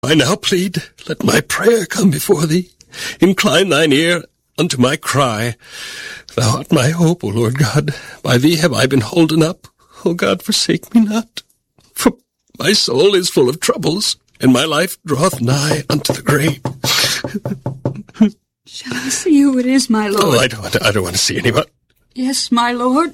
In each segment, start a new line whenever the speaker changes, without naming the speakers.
I now plead, let my prayer come before thee. Incline thine ear unto my cry. Thou art my hope, O Lord God. By thee have I been holden up. O God, forsake me not. For my soul is full of troubles, and my life draweth nigh unto the grave.
Shall I see who it is, my lord?
Oh, I don't want to see anyone.
Yes, my lord.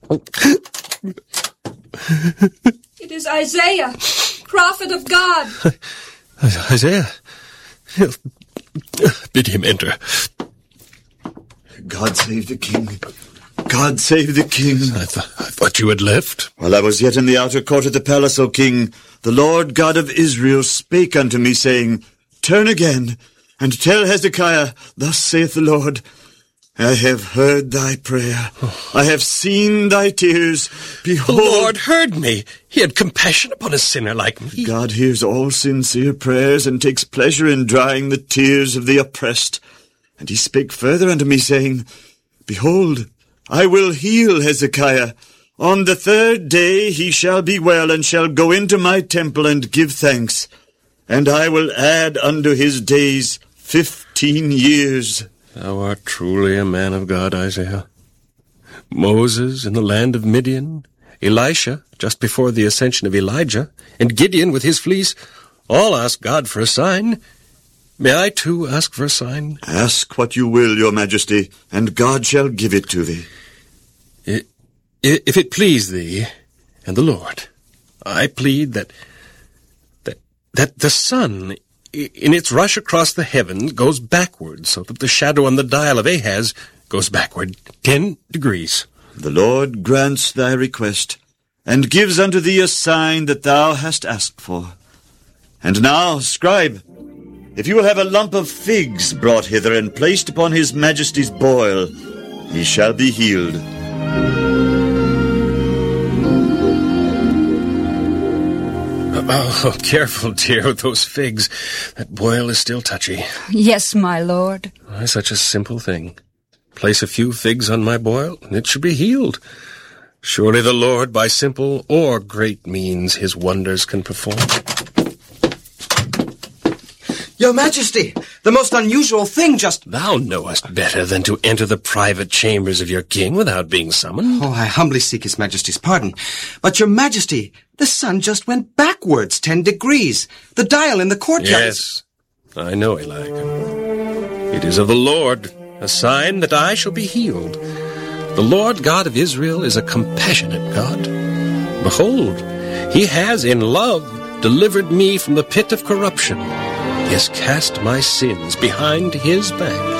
It is Isaiah, prophet of God.
Isaiah, bid him enter.
God save the king. God save the king.
I thought you had left.
While I was yet in the outer court of the palace, O king, the Lord God of Israel spake unto me, saying, Turn again, and tell Hezekiah, Thus saith the Lord, I have heard thy prayer. I have seen thy tears. Behold,
the Lord heard me. He had compassion upon a sinner like me.
God hears all sincere prayers, and takes pleasure in drying the tears of the oppressed. And he spake further unto me, saying, Behold, I will heal Hezekiah. On the 3rd day he shall be well, and shall go into my temple and give thanks. And I will add unto his days 15 years.
Thou art truly a man of God, Isaiah. Moses in the land of Midian, Elisha just before the ascension of Elijah, and Gideon with his fleece, all asked God for a sign. May I too ask for a sign?
Ask what you will, your majesty, and God shall give it to thee.
If it please thee and the Lord, I plead that the sun, in its rush across the heavens, goes backward, so that the shadow on the dial of Ahaz goes backward 10 degrees.
The Lord grants thy request, and gives unto thee a sign that thou hast asked for. And now, scribe, if you will have a lump of figs brought hither and placed upon his majesty's boil, he shall be healed.
Oh, careful, dear, with those figs. That boil is still touchy.
Yes, my lord.
Why, such a simple thing. Place a few figs on my boil, and it should be healed. Surely the Lord, by simple or great means, his wonders can perform.
Your Majesty, the most unusual thing just...
Thou knowest better than to enter the private chambers of your king without being summoned.
Oh, I humbly seek his Majesty's pardon. But, Your Majesty, the sun just went backwards 10 degrees. The dial in the courtyard...
Yes, I know, Eliakim. It is of the Lord, a sign that I shall be healed. The Lord God of Israel is a compassionate God. Behold, he has in love delivered me from the pit of corruption. He has cast my sins behind his back.